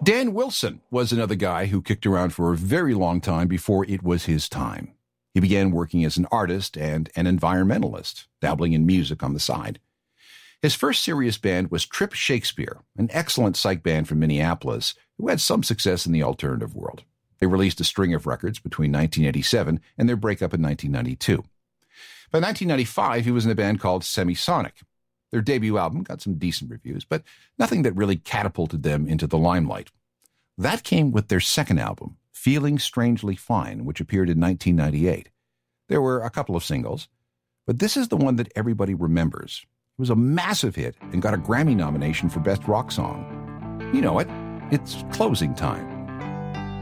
Dan Wilson was another guy who kicked around for a very long time before it was his time. He began working as an artist and an environmentalist, dabbling in music on the side. His first serious band was Trip Shakespeare, an excellent psych band from Minneapolis who had some success in the alternative world. They released a string of records between 1987 and their breakup in 1992. By 1995, he was in a band called Semisonic. Their debut album got some decent reviews, but nothing that really catapulted them into the limelight. That came with their second album, Feeling Strangely Fine, which appeared in 1998. There were a couple of singles, but this is the one that everybody remembers. It was a massive hit and got a Grammy nomination for Best Rock Song. You know it. It's Closing Time.